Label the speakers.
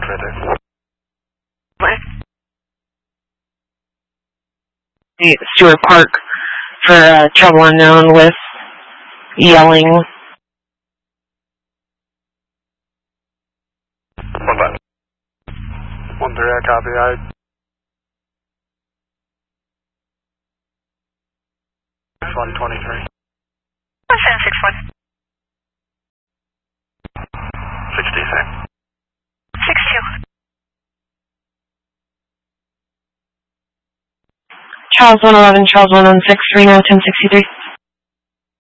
Speaker 1: Stewart Park for trouble unknown with yelling.
Speaker 2: 1-3, I copy. I 123.
Speaker 3: 761.
Speaker 2: 66.
Speaker 3: 62.
Speaker 1: Charles 111, Charles 116, 3 now 1063.